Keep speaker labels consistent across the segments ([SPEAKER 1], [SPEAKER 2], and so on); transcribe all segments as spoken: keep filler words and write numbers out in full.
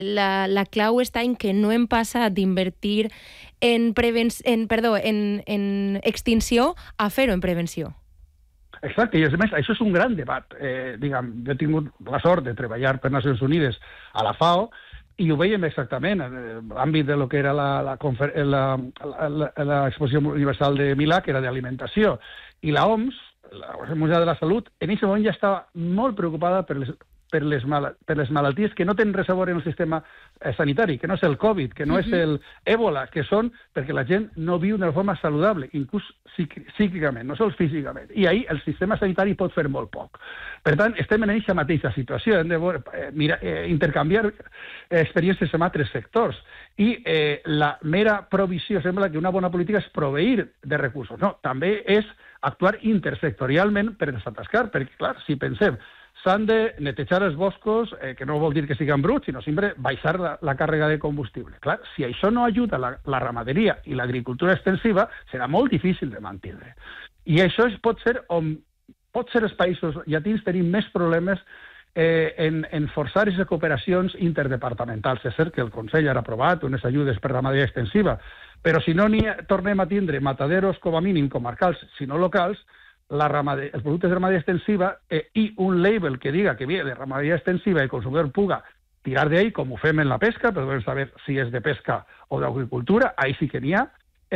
[SPEAKER 1] la, la clau està en que no hem passat d'invertir en, preven... en, perdó, en, en extinció a fer-ho en prevenció.
[SPEAKER 2] Exacte, i a més, això és un gran debat. Eh, diguem, jo he tingut la sort de treballar per Nacions Unides a la FAO i ho veiem exactament en l'àmbit de lo que era la, la, la, la, la Exposició Universal de Milà, que era d'alimentació. I la O M S, l'Organització Mundial de la Salut, en aquest moment ja estava molt preocupada per les Per les, mal, per les malalties que no tenen res a veure en el sistema eh, sanitari, que no és el Covid, que no uh-huh. és el Ébola, que són perquè la gent no viu d'una forma saludable, inclús psíquicament, no sols físicament. I ahir el sistema sanitari pot fer molt poc. Per tant, estem en aquesta mateixa situació, hem de eh, mira, eh, intercanviar eh, experiències amb altres sectors. I eh, la mera provisió sembla que una bona política és proveir de recursos. No, també és actuar intersectorialment per desatascar, perquè, clar, si pensem s'han de netejar els boscos, eh, que no vol dir que siguin bruts, sinó sempre baixar la, la càrrega de combustible. Clar, si això no ajuda la, la ramaderia i l'agricultura extensiva, serà molt difícil de mantenir. I això és, pot ser on pot ser els països llatins tenim més problemes eh, en, en forçar aquestes cooperacions interdepartamentals. És cert que el Consell ha aprovat unes ajudes per ramaderia extensiva, però si no n'hi tornem a tindre mataderos com a mínim comarcals, sinó locals, la ramade... els productes de ramaderia extensiva eh, i un label que diga que viene de ramaderia extensiva i el consumidor puga tirar de ahí, com ho fem en la pesca, per saber si és de pesca o d'agricultura, ahí sí que n'hi ha,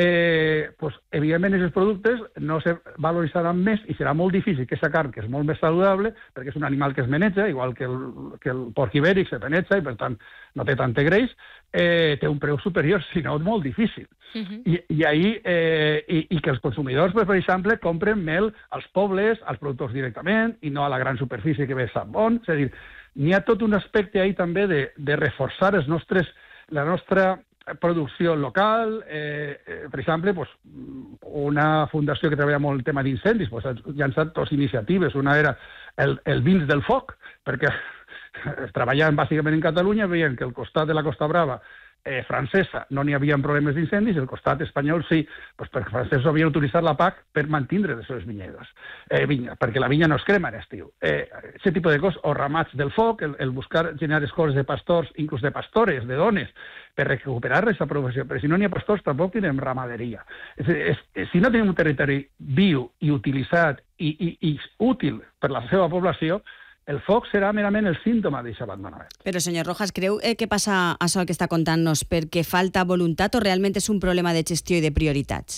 [SPEAKER 2] eh, pues, evidentment aquests productes no se valoritzaran més i serà molt difícil que aquesta carn, que és molt més saludable, perquè és un animal que es meneja, igual que el, que el porc ibèric se meneja i per tant no té tant greix, eh, té un preu superior, sinó molt difícil. Uh-huh. I, i, ahí, eh, i, i que els consumidors, per exemple, compren mel als pobles, als productors directament, i no a la gran superfície que ve Sant Bon. És a dir, n'hi ha tot un aspecte ahí també de, de reforçar els nostres, la nostra producció local. Eh, eh, per exemple, pues, una fundació que treballa molt el tema d'incendis pues, ha llançat dues iniciatives. Una era el, el Vins del Foc, perquè treballant bàsicament en Catalunya veien que al costat de la Costa Brava eh, francesa no n'hi havia problemes d'incendis, el costat espanyol sí, pues perquè els francesos havien utilitzat la P A C per mantindre les seves vinyedes, eh, vinya, perquè la vinya no es crema en estiu. Eh, aquest tipus de coses, o ramats del foc, el, el buscar generar escoles de pastors, inclús de pastores, de dones, per recuperar aquesta professió. Però si no n'hi ha pastors, tampoc tindrem ramaderia. És, és, és, si no tenim un territori viu i utilitzat i, i, i útil per la seva població, el foc serà merament el símptoma d'aquest abandonament.
[SPEAKER 3] Però, senyor Rojas, creu eh, que passa això que està contant-nos perquè falta voluntat o realment és un problema de gestió i de prioritats?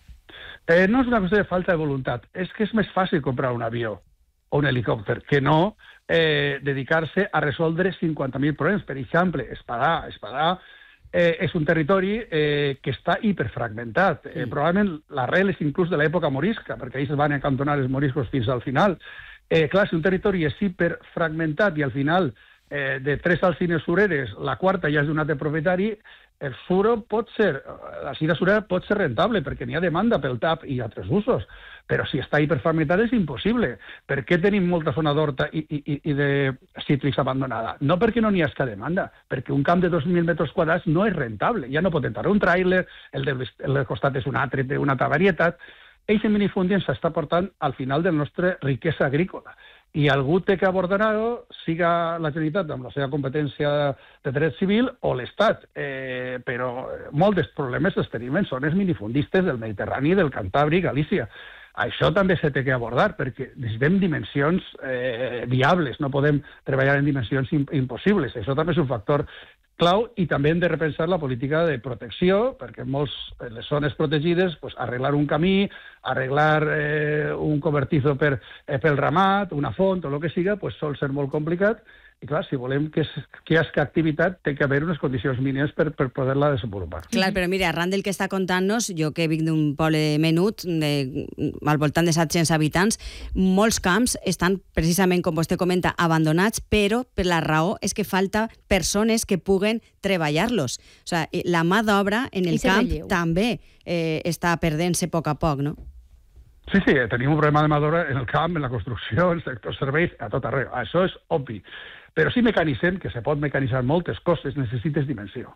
[SPEAKER 2] Eh, no és una qüestió de falta de voluntat. És que és més fàcil comprar un avió o un helicòpter que no eh, dedicar-se a resoldre cinquanta mil problemes. Per exemple, Espadà. Espadà eh, és un territori eh, que està hiperfragmentat. Eh, probablement l'arrel és inclús de l'època morisca, perquè ahir es van acantonar els moriscos fins al final. Eh, clar, si un territori és hiperfragmentat i al final eh, de tres alcines sureres la quarta ja és d'un altre propietari, el suro pot ser, l'alcina surera pot ser rentable perquè n'hi ha demanda pel tap i altres usos, però si està hiperfragmentat és impossible. Per què tenim molta zona d'horta i, i, i de cítrics abandonada? No perquè no n'hi ha esca demanda, perquè un camp de dos mil metres quadrats no és rentable, ja no pot entrar un tràiler, el del, el del costat és un altre, té una altra varietat. Eixe minifundi ens està portant al final de la nostra riquesa agrícola. I algú té que abordar-ho, siga la Generalitat amb la seva competència de dret civil o l'Estat. Eh, però molts dels problemes els tenim són els minifundistes del Mediterrani, del Cantàbric, Galícia. Això també s'ha de abordar, perquè necessitem dimensions eh, viables, no podem treballar en dimensions impossibles. Això també és un factor clau, i també hem de repensar la política de protecció, perquè en molts en les zones protegides pues, arreglar un camí, arreglar eh, un cobertizo per, eh, pel ramat, una font o el que siga, pues, sol ser molt complicat. I clar, si volem que, que hi hagi activitat, té que haver unes condicions mínimes per, per poder-la desenvolupar.
[SPEAKER 3] Clar, però mira, arran del que està contant-nos, jo que vinc d'un poble menut, de, al voltant de set-cents habitants, molts camps estan precisament, com vostè comenta, abandonats, però per la raó és que falta persones que puguen treballar-los. O sigui, la mà d'obra en el camp relleu. També eh, està perdent-se a poc a poc, no?
[SPEAKER 2] Sí, sí, tenim un problema de mà d'obra en el camp, en la construcció, en el sector serveis, a tot arreu. Això és obvi. Però si mecanitzem, que se pot mecanitzar moltes coses, necessites dimensió.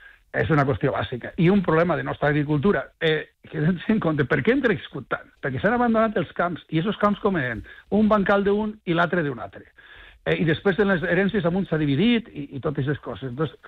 [SPEAKER 2] És una qüestió bàsica. I un problema de nostra agricultura, eh, que hem de en compte, per què hem crescut tant? Perquè s'han abandonat els camps, i aquests camps com eren un bancal d'un i l'altre d'un altre. eh, i després de les herències amunt s'ha dividit i, i totes aquestes coses. Entonces,